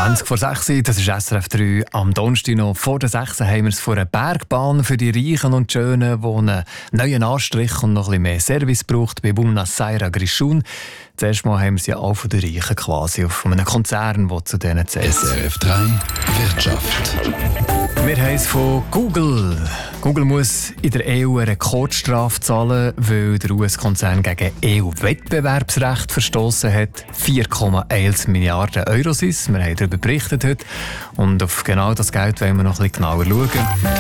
20 vor 6 Uhr, das ist SRF 3 am Donnerstag noch. Vor der 6 haben wir es vor einer Bergbahn für die Reichen und Schönen, die einen neuen Anstrich und noch ein bisschen mehr Service braucht, bei Bumnasaira Grishun. Zuerst mal haben wir sie ja auch von den Reichen quasi, auf einem Konzern, der zu denen zählt. SRF 3 Wirtschaft. Wir haben es von Google. Google muss in der EU eine Rekordstrafe zahlen, weil der US-Konzern gegen EU-Wettbewerbsrecht verstoßen hat. 4,1 Milliarden Euro sind es. Wir haben darüber berichtet heute. Und auf genau das Geld wollen wir noch ein bisschen genauer schauen.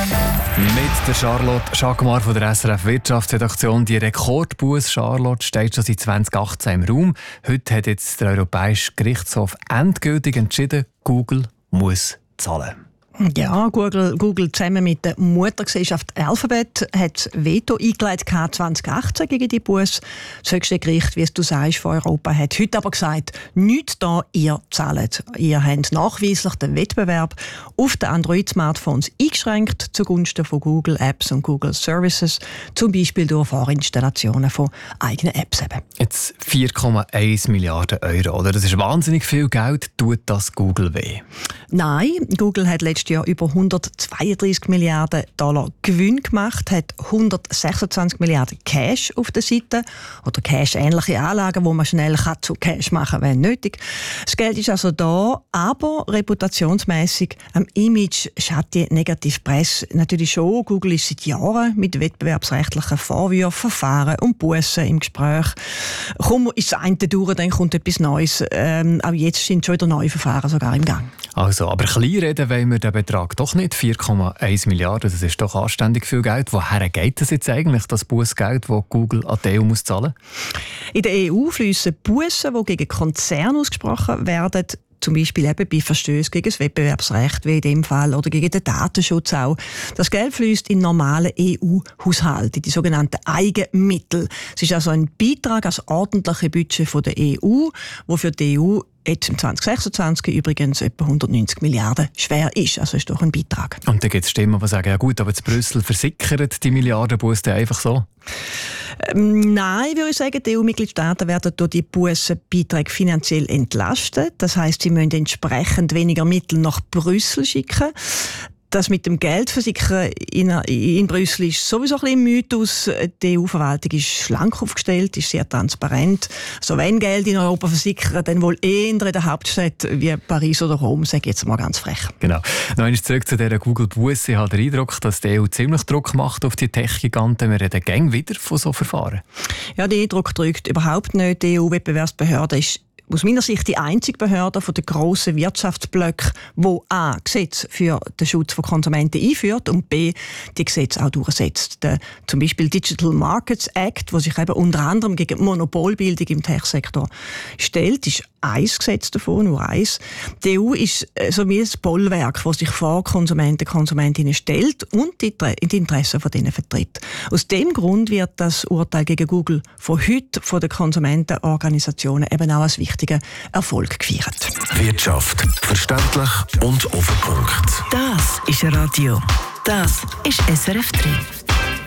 Mit der Charlotte Schagmar von der SRF Wirtschaftsredaktion. Die Rekordbuß Charlotte steht schon seit 2018 im Raum. Heute hat jetzt der Europäische Gerichtshof endgültig entschieden, Google muss zahlen. Ja, Google zusammen mit der Muttergesellschaft Alphabet hat Veto eingelegt 2018 gegen die Buß. Das höchste Gericht, wie es du sagst, von Europa hat heute aber gesagt, nichts da, ihr zahlt. Ihr habt nachweislich den Wettbewerb auf den Android-Smartphones eingeschränkt zugunsten von Google Apps und Google Services, zum Beispiel durch Vorinstallationen von eigenen Apps. Jetzt 4,1 Milliarden Euro, oder? Das ist wahnsinnig viel Geld. Tut das Google weh? Nein, Google hat letztes Jahr über 132 Milliarden Dollar Gewinn gemacht, hat 126 Milliarden Cash auf der Seite oder Cash-ähnliche Anlagen, wo man schnell zu Cash machen kann, wenn nötig. Das Geld ist also da, aber reputationsmässig am Image schadet die negative Presse natürlich schon. Google ist seit Jahren mit wettbewerbsrechtlichen Vorwürfen, Verfahren und Bussen im Gespräch. Komm, ist das eine durch, dann kommt etwas Neues. Auch jetzt sind schon wieder neue Verfahren sogar im Gang. Also, aber klein reden wollen wir den Betrag doch nicht. 4,1 Milliarden, das ist doch anständig viel Geld. Woher geht das jetzt eigentlich, das Bußgeld, das Google an die EU muss zahlen? In der EU fliessen Bussen, die gegen Konzerne ausgesprochen werden, zum Beispiel eben bei Verstößen gegen das Wettbewerbsrecht, wie in dem Fall, oder gegen den Datenschutz auch. Das Geld fließt in normalen EU-Haushalte, die sogenannten Eigenmittel. Es ist also ein Beitrag als ordentliche Budget von der EU, wo für die EU jetzt im 2026 übrigens etwa 190 Milliarden schwer ist. Also ist doch ein Beitrag. Und dann gibt es Stimmen, die sagen, ja gut, aber in Brüssel versickert die Milliardenbusse einfach so? Nein, würde ich sagen, die EU-Mitgliedstaaten werden durch die Bussenbeiträge finanziell entlastet. Das heisst, sie müssen entsprechend weniger Mittel nach Brüssel schicken. Das mit dem Geld versickern in Brüssel ist sowieso ein bisschen ein Mythos. Die EU-Verwaltung ist schlank aufgestellt, ist sehr transparent. Also wenn Geld in Europa versickern, dann wohl eher in der Hauptstadt wie Paris oder Rom, sage ich jetzt mal ganz frech. Genau. Noch einmal zurück zu dieser Google-Busse. Ich habe den Eindruck, dass die EU ziemlich Druck macht auf die Tech-Giganten. Wir reden gäng wieder von so Verfahren. Ja, der Druck drückt überhaupt nicht. Die EU-Wettbewerbsbehörde ist aus meiner Sicht die einzige Behörde von den grossen Wirtschaftsblöcken, die A. Gesetze für den Schutz von Konsumenten einführt und B. die Gesetze auch durchsetzt. Der, zum Beispiel Digital Markets Act, der sich eben unter anderem gegen die Monopolbildung im Tech-Sektor stellt, ist ein Gesetz davon, nur eins. Die EU ist so wie ein Bollwerk, das sich vor Konsumenten und Konsumentinnen stellt und die Interessen von denen vertritt. Aus dem Grund wird das Urteil gegen Google von heute von den Konsumentenorganisationen eben auch als wichtiger Erfolg gefeiert. Wirtschaft verständlich und auf den Punkt. Das ist Radio. Das ist SRF 3.